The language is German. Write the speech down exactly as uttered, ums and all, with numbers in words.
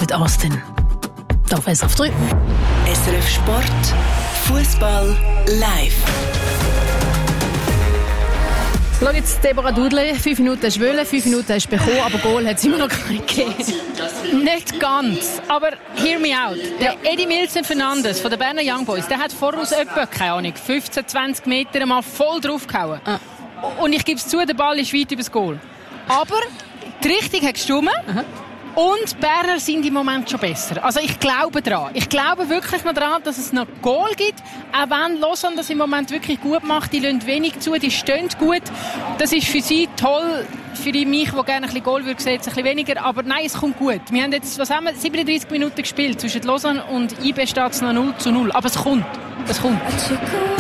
mit Austin. Auf S R F drei. S R F Sport, Fußball live. Schau jetzt Deborah Dudley, fünf Minuten hast du wollen, fünf Minuten hast du bekommen, aber Goal hat es immer noch gar nicht gegeben. Nicht ganz, aber hear me out. Der Eddie Milson Fernandes von den Berner Young Boys, der hat voraus etwa, keine Ahnung, fünfzehn, zwanzig Meter mal voll draufgehauen. Ah. Und ich gebe es zu, der Ball ist weit übers Goal. Aber die Richtung hat gestimmt. Aha. Und die Berner sind im Moment schon besser. Also ich glaube daran. Ich glaube wirklich noch daran, dass es noch Goal gibt. Auch wenn Lausanne das im Moment wirklich gut macht. Die lassen wenig zu, die stehen gut. Das ist für sie toll. Für mich, der gerne ein bisschen Goal würde, sieht es ein bisschen weniger. Aber nein, es kommt gut. Wir haben jetzt, was haben wir, siebenunddreißig Minuten gespielt. Zwischen Lausanne und I B steht es noch null zu null. Aber es kommt. Es kommt.